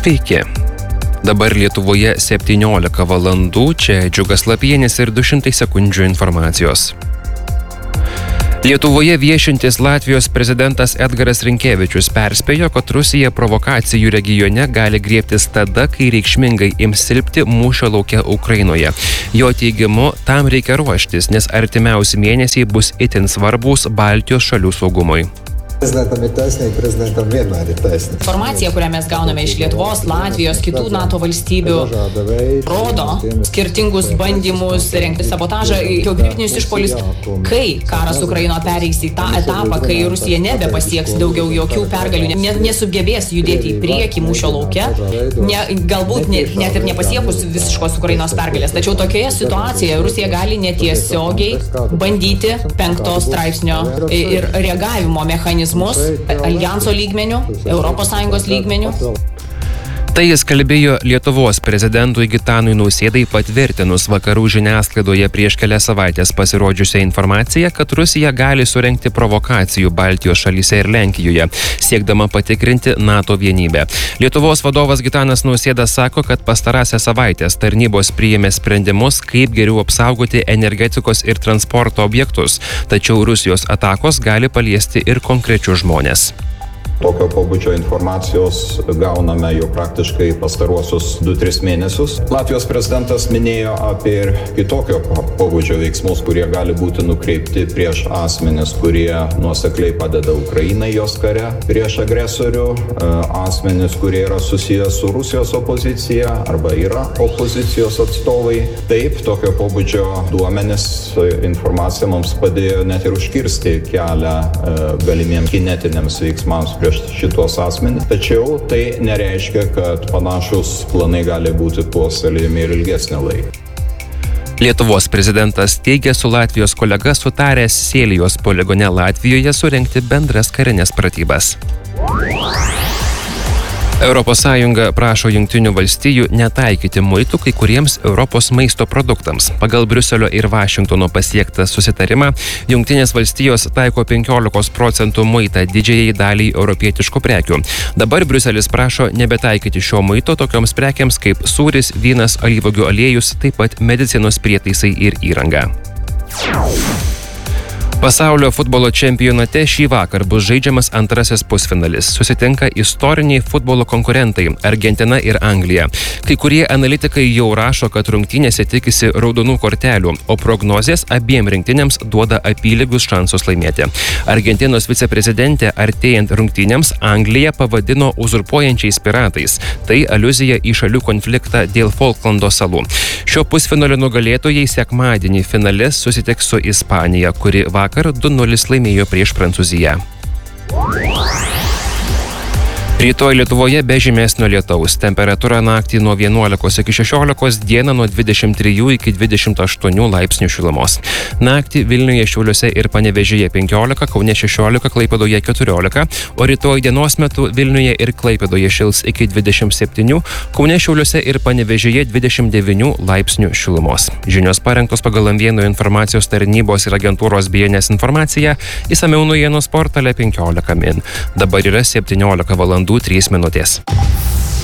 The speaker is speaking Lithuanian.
Sveiki. Dabar Lietuvoje 17 valandų, čia Džiugas Lapienis ir 200 sekundžių informacijos. Lietuvoje viešintis Latvijos prezidentas Edgaras Rinkevičius perspėjo, kad Rusija provokacijų regione gali griebtis tada, kai reikšmingai ims silpti mūšio lauke Ukrainoje. Jo teigimu, tam reikia ruoštis, nes artimiausi mėnesiai bus itin svarbūs Baltijos šalių saugumui. Prezidentam ir taisnīgi, prezidentam vienmēr ir taisnīgi. Informacija, kurią mes gauname iš Lietuvos, Latvijos, kitų NATO valstybių, rodo skirtingus bandymus rengti sabotažą, hibridinius išpuolius. Kai karas Ukrainoje pereis į tą etapą, kai Rusija nebepasieks daugiau jokių pergalių, nesugebės judėti į priekį mūšio lauke, galbūt net ir nepasiekus visiškos Ukrainos pergalės. Tačiau tokioje situacijoje Rusija gali netiesiogiai bandyti 5 straipsnio ir reagavimo mechanizmus aljanso lygmenių, ES lygmenių. Tai jis kalbėjo Lietuvos prezidentui Gitanui Nausėdai patvirtinus vakarų žiniasklaidoje prieš kelias savaitės pasirodžiusią informaciją, kad Rusija gali surengti provokacijų Baltijos šalyse ir Lenkijoje, siekdama patikrinti NATO vienybę. Lietuvos vadovas Gitanas Nausėda sako, kad pastarąsias savaitės tarnybos priėmė sprendimus, kaip geriau apsaugoti energetikos ir transporto objektus, tačiau Rusijos atakos gali paliesti ir konkrečius žmones. Tokio pobūdžio informacijos gauname jau praktiškai pastaruosius 2-3 mėnesius. Latvijos prezidentas minėjo apie ir kitokio pobūdžio veiksmus, kurie gali būti nukreipti prieš asmenis, kurie nuosekliai padeda Ukrainai jos kare prieš agresorių, asmenis, kurie yra susijęs su Rusijos opozicija arba yra opozicijos atstovai. Taip, tokio pobūdžio duomenis informacija mums padėjo net ir užkirsti kelią galimiems kinetiniams veiksmams prieš šitos asmenys. Tačiau tai nereiškia, kad panašus planai gali būti puoselėjami ir ilgesnį laiką. Lietuvos prezidentas teigia su Latvijos kolega sutaręs Sėlijos poligone Latvijoje surengti bendras karinės pratybas. Europos Sąjunga prašo Jungtinių valstijų netaikyti muitų kai kuriems Europos maisto produktams. Pagal Briuselio ir Vašingtono pasiektą susitarimą, Jungtinės valstijos taiko 15% muitą didžiajai daliai europietiškų prekių. Dabar Briuselis prašo nebetaikyti šio muito tokioms prekiams kaip sūris, vynas, alyvuogių aliejus, taip pat medicinos prietaisai ir įranga. Pasaulio futbolo čempionate šį vakar bus žaidžiamas antrasis pusfinalis. Susitinka istoriniai futbolo konkurentai – Argentina ir Anglija. Kai kurie analitikai jau rašo, kad rungtynėse tikisi raudonų kortelių, o prognozės abiem rinktinėms duoda apylygius šansus laimėti. Argentinos viceprezidentė artėjant rungtynėms Angliją pavadino uzurpuojančiais piratais. Tai aliuzija į šalių konfliktą dėl Folklando salų. Šio pusfinalio nugalėtojai sekmadienį finale susitiks su Ispanija, kuri vakar 2-0 laimėjo prieš Prancūziją. Rytoj Lietuvoje be žymesnio lietaus. Temperatūra naktį nuo 11 iki 16, dieną nuo 23 iki 28 laipsnių šilumos. Naktį Vilniuje, Šiauliuose ir Panevėžyje 15, Kaune 16, Klaipėdoje 14, o rytoj dienos metu Vilniuje ir Klaipėdoje šils iki 27, Kaune, Šiauliuose ir Panevėžyje 29 laipsnių šilumos. Žinios parengtos pagal M1 informacijos tarnybos ir agentūros BNS informaciją, išsamiau naujienos portale 15 min. Dabar yra 17 valandų 3 minutės.